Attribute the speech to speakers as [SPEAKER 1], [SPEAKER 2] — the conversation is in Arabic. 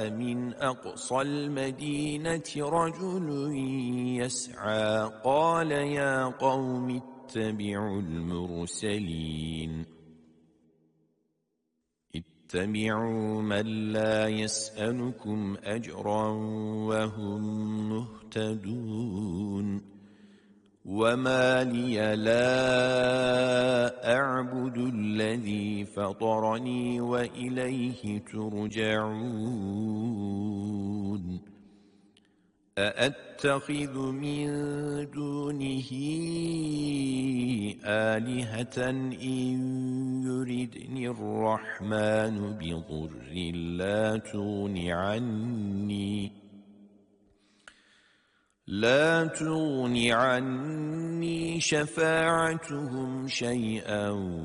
[SPEAKER 1] جاء من أقصى المدينة رجل يسعى قال يا قوم اتبعوا المرسلين اتبعوا من لا يسألكم أجرا وهم مهتدون وما لي لا أعبد الذي فطرني وإليه ترجعون أأتخذ من دونه آلهة إن يردني الرحمن بضر لا تغن عني شفاعتهم شيئا